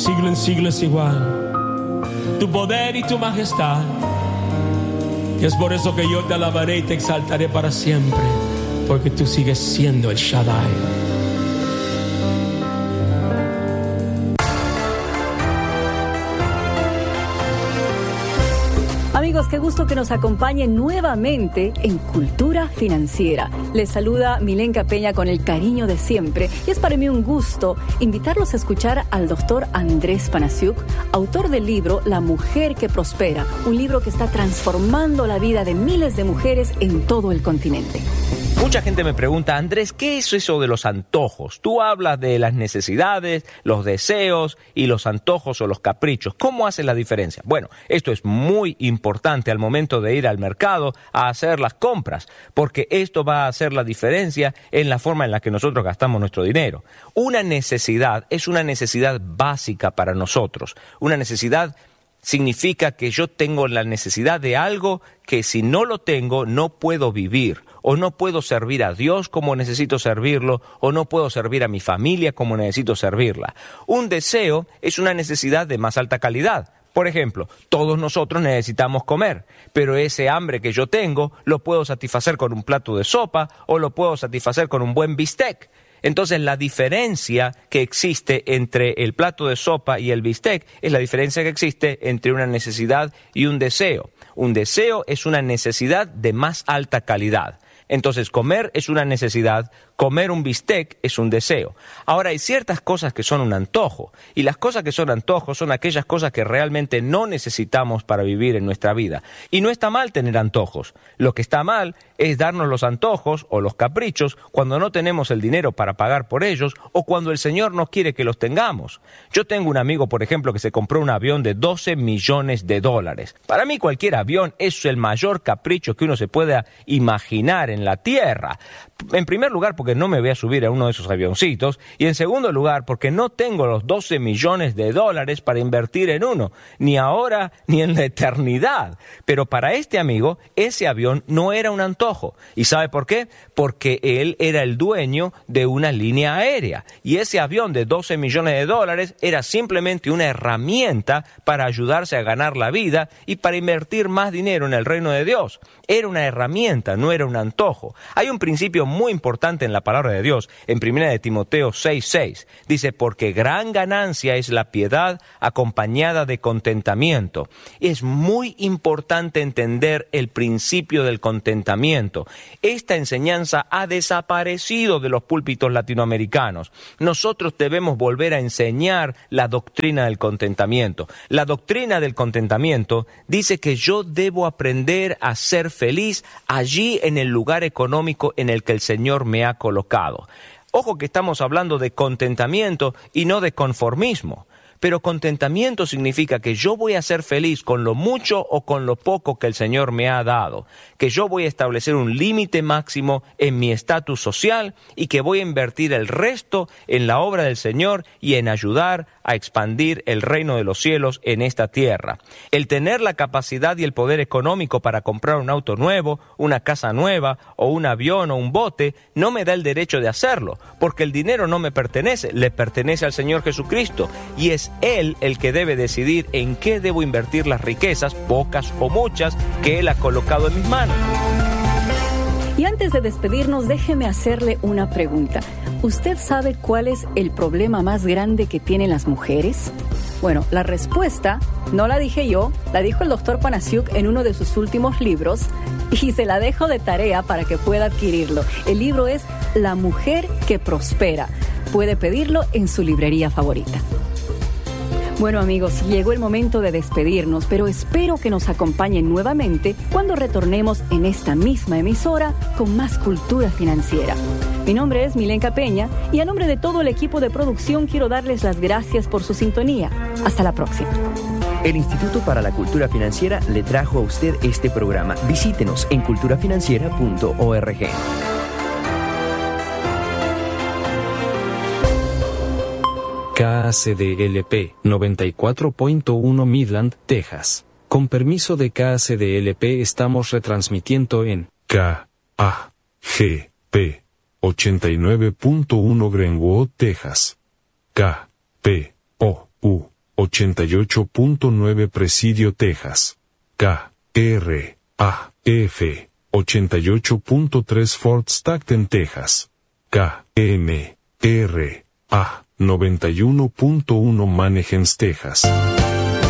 siglo en siglo es igual. Tu poder y tu majestad. Y es por eso que yo te alabaré y te exaltaré para siempre, porque tú sigues siendo el Shaddai. Amigos, qué gusto que nos acompañen nuevamente en Cultura Financiera. Les saluda Milenka Peña con el cariño de siempre y es para mí un gusto invitarlos a escuchar al doctor Andrés Panasiuk, autor del libro La Mujer que Prospera, un libro que está transformando la vida de miles de mujeres en todo el continente. Mucha gente me pregunta, Andrés, ¿qué es eso de los antojos? Tú hablas de las necesidades, los deseos y los antojos o los caprichos. ¿Cómo hace la diferencia? Bueno, esto es muy importante al momento de ir al mercado a hacer las compras, porque esto va a hacer la diferencia en la forma en la que nosotros gastamos nuestro dinero. Una necesidad es una necesidad básica para nosotros. Una necesidad significa que yo tengo la necesidad de algo que si no lo tengo no puedo vivir, o no puedo servir a Dios como necesito servirlo, o no puedo servir a mi familia como necesito servirla. Un deseo es una necesidad de más alta calidad. Por ejemplo, todos nosotros necesitamos comer, pero ese hambre que yo tengo lo puedo satisfacer con un plato de sopa o lo puedo satisfacer con un buen bistec. Entonces, la diferencia que existe entre el plato de sopa y el bistec es la diferencia que existe entre una necesidad y un deseo. Un deseo es una necesidad de más alta calidad. Entonces, comer es una necesidad, comer un bistec es un deseo. Ahora, hay ciertas cosas que son un antojo, y las cosas que son antojos son aquellas cosas que realmente no necesitamos para vivir en nuestra vida. Y no está mal tener antojos. Lo que está mal es darnos los antojos o los caprichos cuando no tenemos el dinero para pagar por ellos o cuando el Señor no quiere que los tengamos. Yo tengo un amigo, por ejemplo, que se compró un avión de $12 millones. Para mí, cualquier avión es el mayor capricho que uno se pueda imaginar en la tierra. En primer lugar, porque no me voy a subir a uno de esos avioncitos, y en segundo lugar, porque no tengo los $12 millones para invertir en uno, ni ahora ni en la eternidad. Pero para este amigo, ese avión no era un antojo. ¿Y sabe por qué? Porque él era el dueño de una línea aérea, y ese avión de $12 millones era simplemente una herramienta para ayudarse a ganar la vida y para invertir más dinero en el reino de Dios. Era una herramienta, no era un antojo. Hay un principio muy importante en la palabra de Dios, en 1 de Timoteo 6:6. Dice, porque gran ganancia es la piedad acompañada de contentamiento. Es muy importante entender el principio del contentamiento. Esta enseñanza ha desaparecido de los púlpitos latinoamericanos. Nosotros debemos volver a enseñar la doctrina del contentamiento. La doctrina del contentamiento dice que yo debo aprender a ser feliz allí en el lugar económico en el que el Señor me ha colocado. Ojo que estamos hablando de contentamiento y no de conformismo. Pero contentamiento significa que yo voy a ser feliz con lo mucho o con lo poco que el Señor me ha dado, que yo voy a establecer un límite máximo en mi estatus social y que voy a invertir el resto en la obra del Señor y en ayudar a expandir el reino de los cielos en esta tierra. El tener la capacidad y el poder económico para comprar un auto nuevo, una casa nueva o un avión o un bote no me da el derecho de hacerlo, porque el dinero no me pertenece, le pertenece al Señor Jesucristo y es Él el que debe decidir en qué debo invertir las riquezas, pocas o muchas, que Él ha colocado en mis manos. Y antes de despedirnos, déjeme hacerle una pregunta. ¿Usted sabe cuál es el problema más grande que tienen las mujeres? Bueno, la respuesta no la dije yo, la dijo el doctor Panasiuk en uno de sus últimos libros y se la dejo de tarea para que pueda adquirirlo. El libro es La Mujer que Prospera. Puede pedirlo en su librería favorita. Bueno amigos, llegó el momento de despedirnos, pero espero que nos acompañen nuevamente cuando retornemos en esta misma emisora con más cultura financiera. Mi nombre es Milenka Peña y a nombre de todo el equipo de producción quiero darles las gracias por su sintonía. Hasta la próxima. El Instituto para la Cultura Financiera le trajo a usted este programa. Visítenos en culturafinanciera.org. KACDLP 94.1 Midland, Texas. Con permiso de KACDLP estamos retransmitiendo en KAGP 89.1 Greenwood, Texas. KPOU 88.9 Presidio, Texas. KRAF 88.3 Fort Stockton, Texas. KMRA 91.1 Mannheim, Texas.